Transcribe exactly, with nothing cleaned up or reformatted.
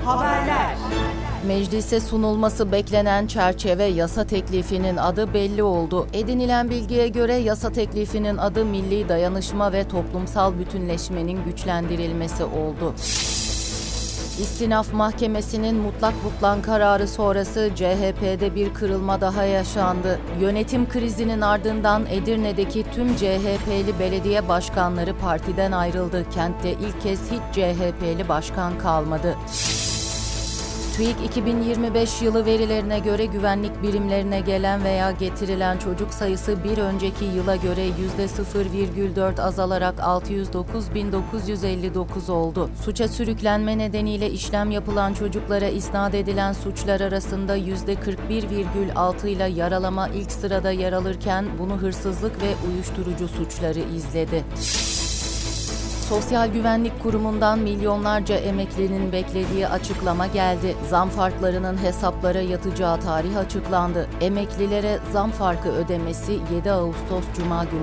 Haberler. Meclise sunulması beklenen çerçeve yasa teklifinin adı belli oldu. Edinilen bilgiye göre yasa teklifinin adı Milli Dayanışma ve Toplumsal Bütünleşmenin Güçlendirilmesi oldu. İstinaf Mahkemesi'nin mutlak butlan kararı sonrası C H P'de bir kırılma daha yaşandı. Yönetim krizinin ardından Edirne'deki tüm C H P'li belediye başkanları partiden ayrıldı. Kentte ilk kez hiç C H P'li başkan kalmadı. TÜİK iki bin yirmi beş yılı verilerine göre güvenlik birimlerine gelen veya getirilen çocuk sayısı bir önceki yıla göre yüzde sıfır virgül dört azalarak altı yüz dokuz bin dokuz yüz elli dokuz oldu. Suça sürüklenme nedeniyle işlem yapılan çocuklara isnat edilen suçlar arasında yüzde kırk bir virgül altı ile yaralama ilk sırada yer alırken bunu hırsızlık ve uyuşturucu suçları izledi. Sosyal Güvenlik Kurumu'ndan milyonlarca emeklinin beklediği açıklama geldi. Zam farklarının hesaplara yatacağı tarih açıklandı. Emeklilere zam farkı ödemesi yedi Ağustos Cuma günü